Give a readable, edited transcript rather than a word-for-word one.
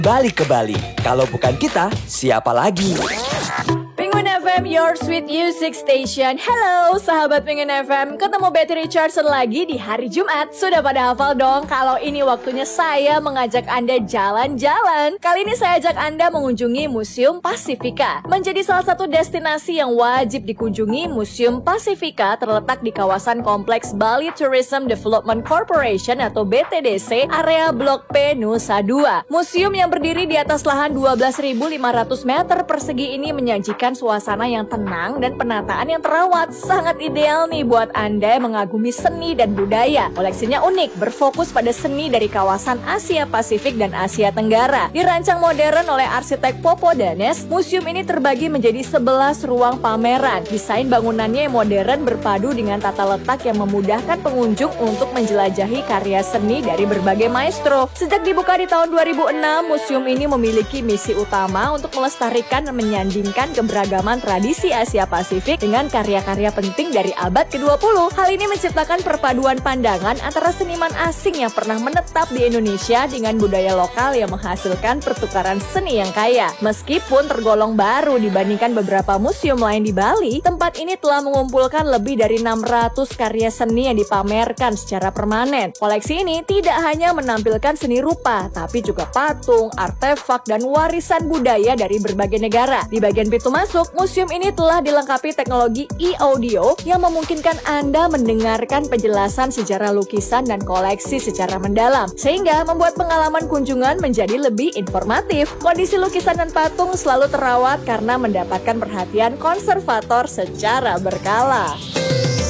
Balik ke Bali. Kalau bukan kita, siapa lagi? Penguin FM, your sweet music station. Hello, sahabat Penguin FM. Ketemu Betty Richardson lagi di hari Jumat. Sudah pada hafal dong kalau ini waktunya saya mengajak Anda jalan-jalan. Kali ini saya ajak Anda mengunjungi Museum Pasifika. Menjadi salah satu destinasi yang wajib dikunjungi, Museum Pasifika terletak di kawasan kompleks Bali Tourism Development Corporation atau BTDC, area Blok P Nusa Dua. Museum yang berdiri di atas lahan 12.500 meter persegi ini menyajikan suasana yang tenang dan penataan yang terawat. Sangat ideal nih buat Anda yang mengagumi seni dan budaya. Koleksinya unik, berfokus pada seni dari kawasan Asia Pasifik dan Asia Tenggara. Dirancang modern oleh arsitek Popo Danes, museum ini terbagi menjadi 11 ruang pameran. Desain bangunannya yang modern berpadu dengan tata letak yang memudahkan pengunjung untuk menjelajahi karya seni dari berbagai maestro. Sejak dibuka di tahun 2006, museum ini memiliki misi utama untuk melestarikan dan menyandingkan keberagaman tradisi Asia Pasifik dengan karya-karya penting dari abad ke-20. Hal ini menciptakan perpaduan pandangan antara seniman asing yang pernah menetap di Indonesia dengan budaya lokal yang menghasilkan pertukaran seni yang kaya. Meskipun tergolong baru dibandingkan beberapa museum lain di Bali, tempat ini telah mengumpulkan lebih dari 600 karya seni yang dipamerkan secara permanen. Koleksi ini tidak hanya menampilkan seni rupa, tapi juga patung, artefak, dan warisan budaya dari berbagai negara. Di bagian pintu masuk, museum ini telah dilengkapi teknologi e-audio yang memungkinkan Anda mendengarkan penjelasan sejarah lukisan dan koleksi secara mendalam, sehingga membuat pengalaman kunjungan menjadi lebih informatif. Kondisi lukisan dan patung selalu terawat karena mendapatkan perhatian konservator secara berkala.